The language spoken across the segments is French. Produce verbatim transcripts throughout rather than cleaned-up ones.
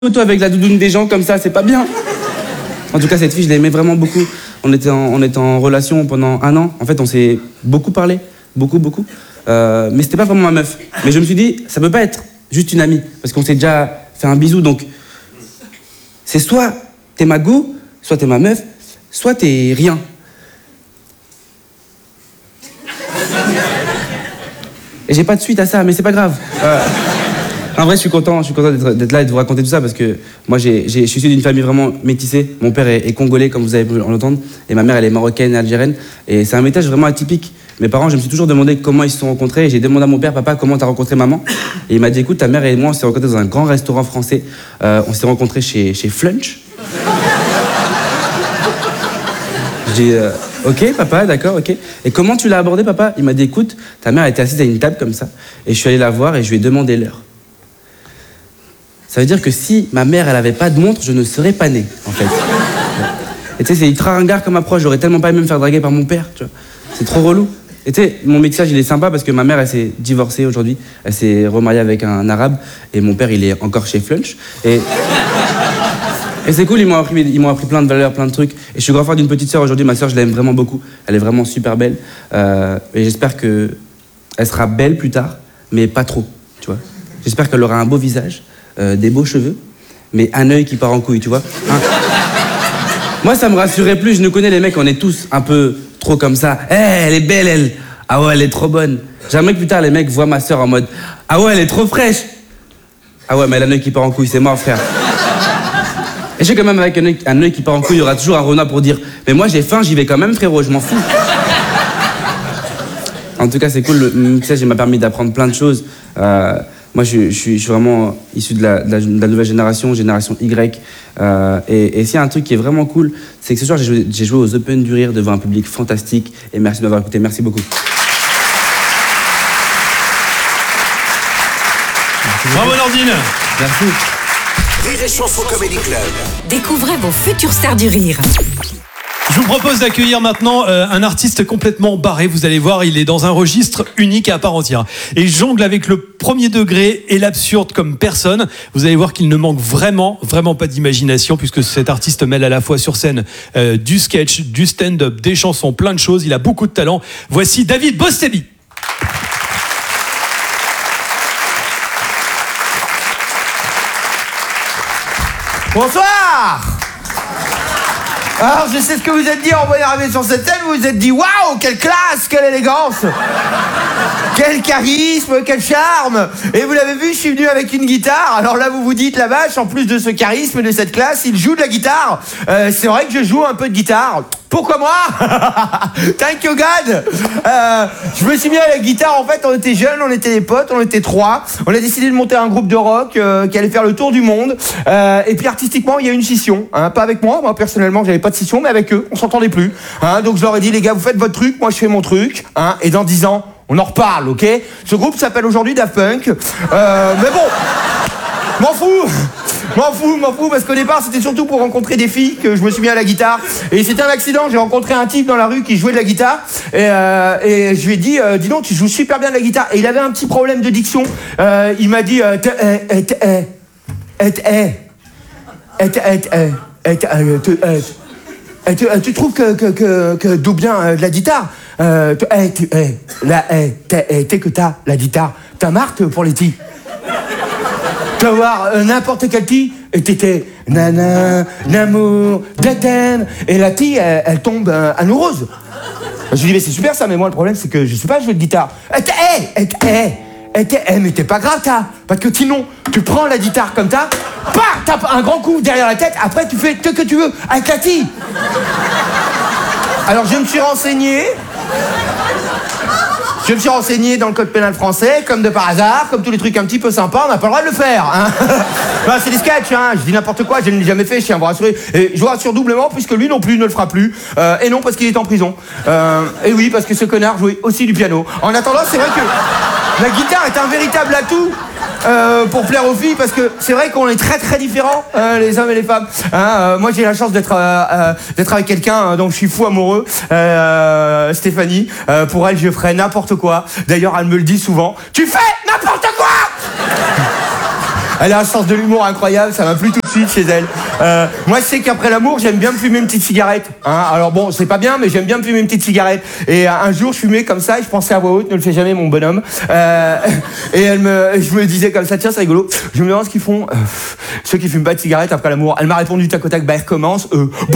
photo avec la doudoune des gens comme ça, c'est pas bien. En tout cas, cette fille, je l'aimais vraiment beaucoup. On était, en, on était en relation pendant un an. En fait, on s'est beaucoup parlé, beaucoup, beaucoup. Euh, mais c'était pas vraiment ma meuf. Mais je me suis dit, ça peut pas être juste une amie, parce qu'on s'est déjà fait un bisou, donc... C'est soit t'es ma go, soit t'es ma meuf, soit t'es rien. Et j'ai pas de suite à ça, mais c'est pas grave. Euh, en vrai, je suis content, je suis content d'être, d'être là et de vous raconter tout ça parce que moi, j'ai, j'ai, je suis issu d'une famille vraiment métissée. Mon père est, est congolais, comme vous avez pu l'entendre, et ma mère, elle est marocaine et algérienne. Et c'est un métage vraiment atypique. Mes parents, je me suis toujours demandé comment ils se sont rencontrés. Et j'ai demandé à mon père, papa, comment t'as rencontré maman? Et il m'a dit, écoute, ta mère et moi, on s'est rencontrés dans un grand restaurant français. Euh, on s'est rencontrés chez, chez Flunch. J'ai dit, euh, ok, papa, d'accord, ok. Et comment tu l'as abordé, papa? Il m'a dit, écoute, ta mère était assise à une table comme ça. Et je suis allé la voir et je lui ai demandé l'heure. Ça veut dire que si ma mère, elle avait pas de montre, je ne serais pas né, en fait. Et tu sais, c'est ultra ringard comme approche. J'aurais tellement pas aimé me faire draguer par mon père, tu vois. C'est trop relou. Et tu sais, mon mixage, il est sympa parce que ma mère, elle s'est divorcée aujourd'hui. Elle s'est remariée avec un arabe. Et mon père, il est encore chez Flunch. Et... Et c'est cool, ils m'ont appris, ils m'ont appris plein de valeurs, plein de trucs. Et je suis grand frère d'une petite sœur aujourd'hui. Ma sœur, je l'aime vraiment beaucoup. Elle est vraiment super belle. Euh, et j'espère qu'elle sera belle plus tard, mais pas trop, tu vois. J'espère qu'elle aura un beau visage, euh, des beaux cheveux, mais un œil qui part en couille, tu vois. Hein. Moi, ça me rassurait plus. Je nous connais, les mecs, on est tous un peu trop comme ça. Eh, hey, elle est belle, elle. Ah ouais, elle est trop bonne. J'aimerais que plus tard, les mecs voient ma sœur en mode ah ouais, elle est trop fraîche. Ah ouais, mais elle a un œil qui part en couille, c'est mort, frère. Et je sais quand même, avec un œil, un œil qui part en couille, il y aura toujours un renard pour dire mais moi, j'ai faim, j'y vais quand même, frérot, je m'en fous. En tout cas, c'est cool. Le mixage, il m'a permis d'apprendre plein de choses. Euh, moi, je, je, suis, je suis vraiment issu de la, de, la, de la nouvelle génération, génération Y. Euh, et et s'il y a un truc qui est vraiment cool, c'est que ce soir, j'ai joué, j'ai joué aux Open du Rire devant un public fantastique. Et merci de m'avoir écouté. Merci beaucoup. Bravo, Nordine. Merci. Rire et Chanson Comedy Club. Découvrez vos futures stars du rire. Je vous propose d'accueillir maintenant euh, un artiste complètement barré. Vous allez voir, il est dans un registre unique à part entière. Et il jongle avec le premier degré et l'absurde comme personne. Vous allez voir qu'il ne manque vraiment, vraiment pas d'imagination puisque cet artiste mêle à la fois sur scène euh, du sketch, du stand-up, des chansons, plein de choses. Il a beaucoup de talent. Voici David Bostebi. Bonsoir. Alors, je sais ce que vous êtes dit en voyant arriver sur cette scène. Vous vous êtes dit, waouh, quelle classe, quelle élégance, quel charisme, quel charme. Et vous l'avez vu, je suis venu avec une guitare. Alors là, vous vous dites, la vache, en plus de ce charisme et de cette classe, il joue de la guitare. Euh, c'est vrai que je joue un peu de guitare. Pourquoi moi? Thank you God. Euh, je me suis mis à la guitare. En fait, on était jeunes, on était des potes, on était trois. On a décidé de monter un groupe de rock euh, qui allait faire le tour du monde. Euh, et puis artistiquement, il y a une scission. Hein, pas avec moi. Moi personnellement, j'avais pas de scission, mais avec eux, on s'entendait plus. Hein, donc je leur ai dit, les gars, vous faites votre truc, moi je fais mon truc. Hein, et dans dix ans, on en reparle, ok? Ce groupe s'appelle aujourd'hui Daft Punk. Euh, mais bon, m'en fous. M'en fous, m'en fous, parce qu'au départ, c'était surtout pour rencontrer des filles que je me suis mis à la guitare. Et c'était un accident, j'ai rencontré un type dans la rue qui jouait de la guitare. Et, euh, et je lui ai dit, euh, dis donc, tu joues super bien de la guitare. Et il avait un petit problème de diction. Euh, il m'a dit, tu trouves que, que, que, que d'où bien euh, de la guitare euh, tu, eh, tu, eh, la, eh, t'es, eh, t'es que t'as la guitare. T'as marre pour les petits. Tu vas voir euh, n'importe quel ti et t'étais nana, namour, datem, et la ti elle, elle tombe euh, amoureuse. Je lui dis mais c'est super ça, mais moi le problème c'est que je sais pas jouer de guitare. Eh, eh, eh, eh, eh, mais t'es pas grave t'as, parce que sinon tu prends la guitare comme ça, bah, tape un grand coup derrière la tête, après tu fais ce que tu veux avec la ti. Alors je me suis renseigné. Je me suis renseigné dans le code pénal français, comme de par hasard, comme tous les trucs un petit peu sympas, on n'a pas le droit de le faire. Hein. Ben, c'est des sketchs, hein. Je dis n'importe quoi, je ne l'ai jamais fait, je tiens à vous rassurer. Et je vous rassure doublement, puisque lui non plus ne le fera plus. Euh, et non, parce qu'il est en prison. Euh, et oui, parce que ce connard jouait aussi du piano. En attendant, c'est vrai que la guitare est un véritable atout. Euh, pour plaire aux filles, parce que c'est vrai qu'on est très très différents, euh, les hommes et les femmes. Hein, euh, moi j'ai la chance d'être euh, euh, d'être avec quelqu'un euh, dont je suis fou amoureux, euh, Stéphanie. Euh, pour elle, je ferais n'importe quoi. D'ailleurs, elle me le dit souvent. Tu fais n'importe quoi. Elle a un sens de l'humour incroyable, ça m'a plu tout de suite chez elle. Euh, moi, je sais qu'après l'amour, j'aime bien me fumer une petite cigarette. Hein. Alors bon, c'est pas bien, mais j'aime bien me fumer une petite cigarette. Et euh, un jour, je fumais comme ça et je pensais à voix haute, ne le fais jamais, mon bonhomme. Euh, et elle me, je me disais comme ça, tiens, c'est rigolo. Je me demande ce qu'ils font, euh, ceux qui fument pas de cigarette après l'amour. Elle m'a répondu tac au tac, bah, elle recommence. Euh, bon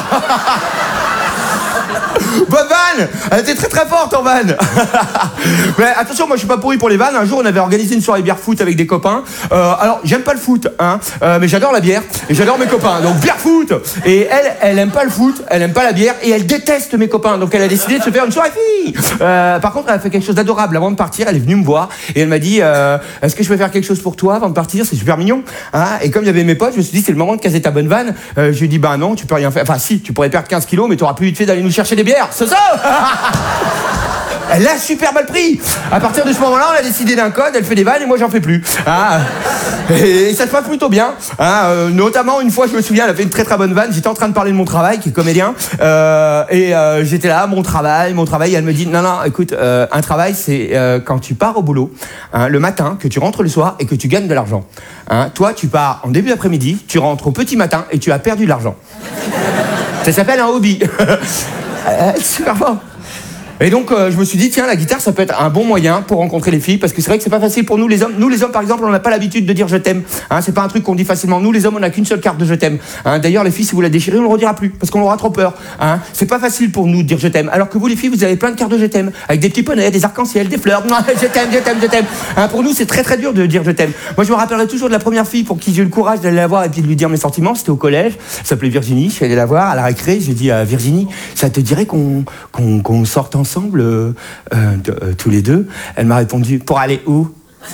Bonne vanne. Elle était très très forte en vanne. Mais attention, moi je suis pas pourri pour les vannes. Un jour on avait organisé une soirée bière foot avec des copains. Euh, alors j'aime pas le foot, hein, euh, mais j'adore la bière et j'adore mes copains. Donc bière foot. Et elle, elle aime pas le foot, elle aime pas la bière et elle déteste mes copains. Donc elle a décidé de se faire une soirée fille. Euh, par contre, elle a fait quelque chose d'adorable avant de partir. Elle est venue me voir et elle m'a dit euh, est-ce que je peux faire quelque chose pour toi avant de partir? C'est super mignon. Hein, et comme il y avait mes potes, je me suis dit c'est le moment de caser ta bonne vanne. Euh, je lui ai dit bah non, tu peux rien faire. Enfin si, tu pourrais perdre quinze kilos, mais tu auras plus vite fait d'aller nous chercher des bières. C'est ça. Elle l'a super mal pris. À partir de ce moment-là, on a décidé d'un code, elle fait des vannes et moi j'en fais plus. Ah. Et ça se passe plutôt bien. Ah, euh, notamment une fois, je me souviens, elle a fait une très très bonne vanne. J'étais en train de parler de mon travail, qui est comédien, euh, et euh, j'étais là, mon travail, mon travail. Et elle me dit non non, écoute, euh, un travail c'est euh, quand tu pars au boulot, hein, le matin, que tu rentres le soir et que tu gagnes de l'argent. Hein, toi, tu pars en début d'après-midi, tu rentres au petit matin et tu as perdu de l'argent. Ça s'appelle un hobby. euh, super fort. Et donc euh, je me suis dit tiens, la guitare ça peut être un bon moyen pour rencontrer les filles, parce que c'est vrai que c'est pas facile pour nous les hommes. Nous les hommes par exemple, on n'a pas l'habitude de dire je t'aime, hein, c'est pas un truc qu'on dit facilement. Nous les hommes, on n'a qu'une seule carte de je t'aime, hein. D'ailleurs les filles, si vous la déchirez, on le redira plus parce qu'on aura trop peur, hein. C'est pas facile pour nous de dire je t'aime, alors que vous les filles, vous avez plein de cartes de je t'aime avec des petits poneys, des arcs-en-ciel, des fleurs. Je t'aime, je t'aime, je t'aime, hein. Pour nous c'est très très dur de dire je t'aime. Moi je me rappellerai toujours de la première fille pour qui j'ai eu le courage d'aller la voir et puis de lui dire mes sentiments. C'était au collège, elle s'appelait Virginie. Je suis allé la voir à la récré, j'ai dit à Virginie, ça te dirait qu'on qu'on, qu'on sorte ensemble euh, Euh, de, euh, tous les deux. Elle m'a répondu pour aller où?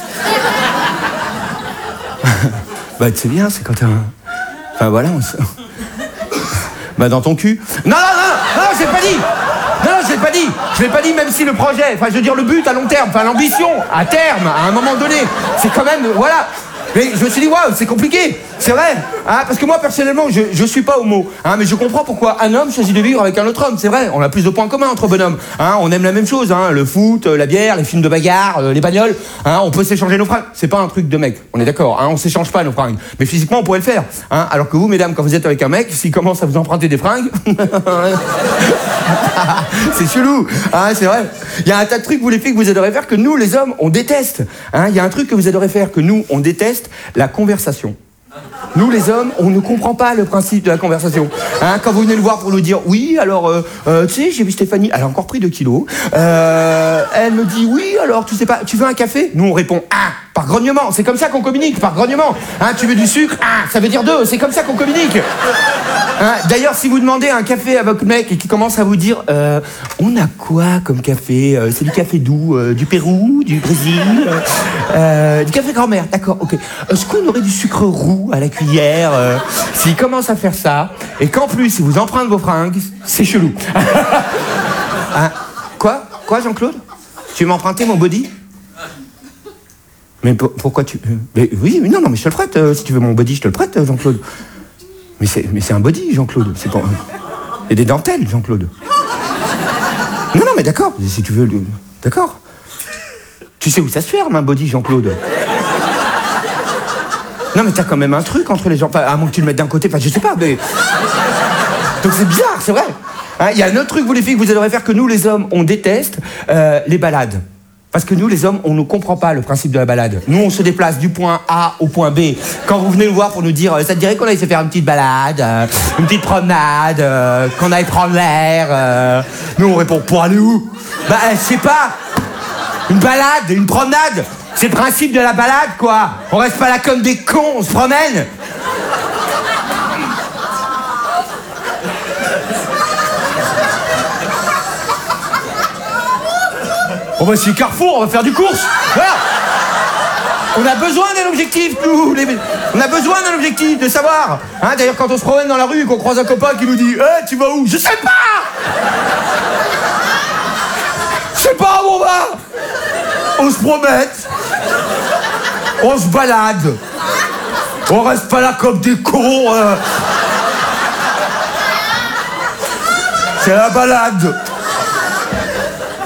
Bah tu sais bien, c'est quand t'as un... Enfin voilà, on se... Bah dans ton cul. Non non non non, je l'ai pas dit. Non, je l'ai pas dit. Je l'ai pas dit, même si le projet, enfin je veux dire le but à long terme, enfin l'ambition à terme, à un moment donné, c'est quand même, voilà. Mais je me suis dit waouh, c'est compliqué. C'est vrai, hein, parce que moi personnellement je, je suis pas homo, hein, mais je comprends pourquoi un homme choisit de vivre avec un autre homme. C'est vrai, on a plus de points communs entre bonhommes, hein, on aime la même chose, hein, le foot, la bière, les films de bagarre, euh, les bagnoles, hein, on peut s'échanger nos fringues. C'est pas un truc de mec, on est d'accord, hein, on s'échange pas nos fringues, mais physiquement on pourrait le faire, hein, alors que vous mesdames, quand vous êtes avec un mec, s'il commence à vous emprunter des fringues, c'est chelou, hein, c'est vrai. Il y a un tas de trucs, vous les filles, que vous adorez faire que nous les hommes on déteste, hein. Il y a un truc que vous adorez faire que nous on déteste, la conversation. Nous les hommes, on ne comprend pas le principe de la conversation, hein, quand vous venez nous voir pour nous dire oui, alors euh, euh, tu sais, j'ai vu Stéphanie, elle a encore pris deux kilos, euh, elle me dit oui, alors tu sais pas, tu veux un café? Nous on répond ah, par grognement, c'est comme ça qu'on communique, par grognement, hein, tu veux du sucre? Ah, ça veut dire deux, c'est comme ça qu'on communique, hein. D'ailleurs si vous demandez un café à votre mec et qu'il commence à vous dire euh, on a quoi comme café, euh, c'est du café d'où, euh, du Pérou, du Brésil, euh, euh, du café grand-mère, d'accord, ok, est-ce qu'on aurait du sucre roux à la cuillère, euh, s'il commence à faire ça, et qu'en plus il vous emprunte vos fringues, c'est chelou. Hein, quoi Quoi Jean-Claude? Tu veux m'emprunter mon body? Mais pour, pourquoi tu... Mais oui, mais non, non, mais je te le prête, euh, si tu veux mon body, je te le prête, Jean-Claude. Mais c'est, mais c'est un body, Jean-Claude, c'est pas... Il y a des dentelles, Jean-Claude. Non, non, mais d'accord, si tu veux... Le... D'accord. Tu sais où ça se ferme, un body, Jean-Claude? Non mais t'as quand même un truc entre les gens, enfin, à moins que tu le mettes d'un côté, enfin je sais pas, mais... Donc c'est bizarre, c'est vrai. Il hein, y a un autre truc, vous les filles, que vous adorez faire que nous les hommes, on déteste, euh, les balades. Parce que nous les hommes, on ne comprend pas le principe de la balade. Nous on se déplace du point A au point B. Quand vous venez nous voir pour nous dire, ça te dirait qu'on aille se faire une petite balade, euh, une petite promenade, euh, qu'on aille prendre l'air, euh... nous on répond, pour aller où? Bah je sais pas. Une balade, une promenade. C'est le principe de la balade, quoi. On reste pas là comme des cons, on se promène. On va chez Carrefour, on va faire du course. Voilà. On a besoin d'un objectif, nous. Les... On a besoin d'un objectif, de savoir. Hein, d'ailleurs, quand on se promène dans la rue et qu'on croise un copain qui nous dit hey, « tu vas où ?»« Je sais pas. Je sais pas où on va. » On se promène. On se balade. On reste pas là comme des cons. Euh. C'est la balade.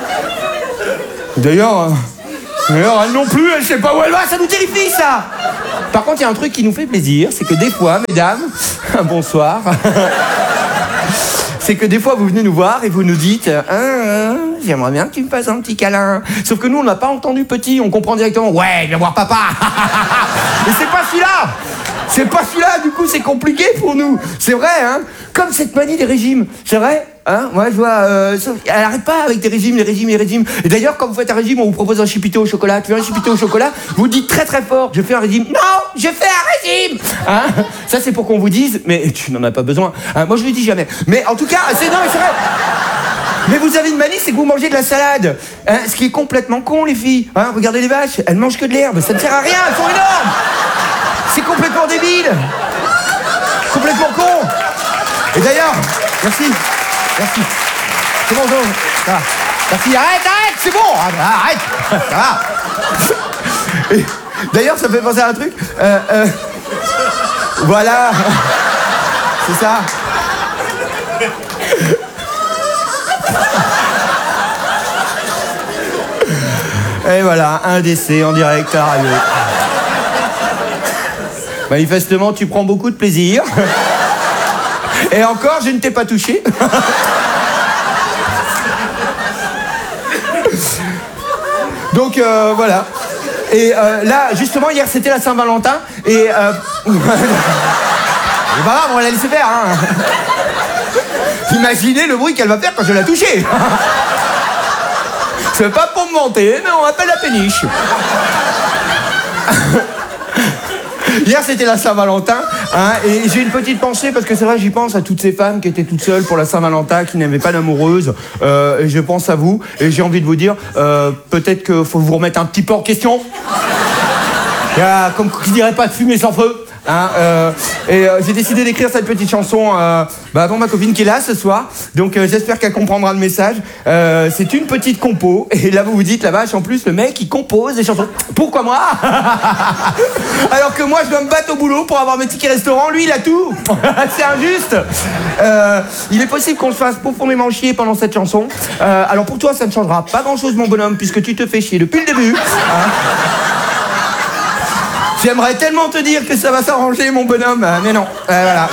D'ailleurs, euh, d'ailleurs, elle non plus, elle sait pas où elle va, ça nous terrifie, ça. Par contre, il y a un truc qui nous fait plaisir, c'est que des fois, mesdames, bonsoir, c'est que des fois, vous venez nous voir et vous nous dites ah, ah, j'aimerais bien que tu me fasses un petit câlin. Sauf que nous, on n'a pas entendu petit, on comprend directement. Ouais, viens voir papa. Et c'est pas celui-là. C'est pas celui-là, du coup, c'est compliqué pour nous. C'est vrai, hein. Comme cette manie des régimes. C'est vrai, hein. Moi, je vois... Euh, elle arrête pas avec des régimes, les régimes, les régimes. Et d'ailleurs, quand vous faites un régime, on vous propose un chipito au chocolat. Tu veux un chipito au chocolat? Vous dites très très fort, je fais un régime. Non, je fais un régime, hein. Ça, c'est pour qu'on vous dise, mais tu n'en as pas besoin. Hein, moi, je le dis jamais. Mais en tout cas, c'est... Non, mais c'est vrai. Mais vous avez une manie, c'est que vous mangez de la salade. Hein, ce qui est complètement con, les filles. Hein, regardez les vaches, elles mangent que de l'herbe. Ça ne sert à rien, elles sont énormes. C'est complètement débile. Complètement con. Et d'ailleurs, merci. Merci. C'est bon, bon. Ça va. Merci, arrête, arrête, c'est bon. Arrête, ça va. Et d'ailleurs, ça me fait penser à un truc. Euh, euh, voilà. C'est ça. Et voilà, un décès en direct à la radio. Manifestement, tu prends beaucoup de plaisir. Et encore, je ne t'ai pas touché. Donc, euh, voilà. Et euh, là, justement, hier, c'était la Saint-Valentin. Et... Euh... C'est pas grave, on va la laisser faire. Hein. Imaginez le bruit qu'elle va faire quand je vais la toucher. C'est pas pour me vanter, mais on appelle la péniche. Hier, c'était la Saint-Valentin, hein, et j'ai une petite pensée, parce que c'est vrai, j'y pense à toutes ces femmes qui étaient toutes seules pour la Saint-Valentin, qui n'avaient pas d'amoureuse, euh, et je pense à vous, et j'ai envie de vous dire, euh, peut-être qu'il faut vous remettre un petit peu en question. Il y a, comme qui dirait pas de fumée sans feu. Hein, euh, et euh, j'ai décidé d'écrire cette petite chanson euh, bah, pour ma copine qui est là ce soir. Donc euh, j'espère qu'elle comprendra le message. Euh, c'est une petite compo. Et là vous vous dites, la vache, en plus le mec il compose des chansons. Pourquoi moi? Alors que moi je dois me battre au boulot pour avoir mes tickets restaurants. Lui il a tout. C'est injuste. euh, Il est possible qu'on se fasse profondément chier pendant cette chanson. euh, Alors pour toi ça ne changera pas grand chose mon bonhomme, puisque tu te fais chier depuis le début, hein. J'aimerais tellement te dire que ça va s'arranger, mon bonhomme, mais non. Euh, voilà.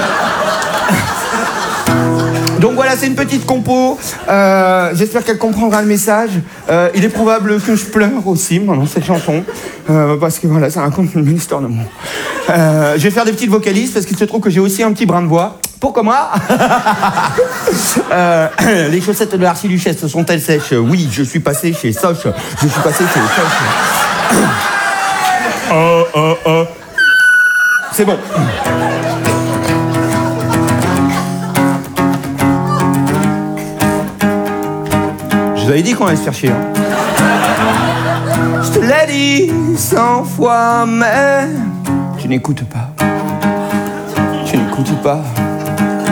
Donc voilà, c'est une petite compo. Euh, J'espère qu'elle comprendra le message. Euh, il est probable que je pleure aussi pendant cette chanson, euh, parce que voilà, ça raconte une belle histoire d'amour. Euh, je vais faire des petites vocalises parce qu'il se trouve que j'ai aussi un petit brin de voix. Pourquoi moi? euh, Les chaussettes de l'archiduchesse sont-elles sèches? Oui, je suis passé chez Soch. Je suis passé chez Soch. Oh, oh, oh. C'est bon. Je vous avais dit qu'on allait se faire chier. Hein. Je te l'ai dit cent fois, mais tu n'écoutes pas. Tu n'écoutes pas.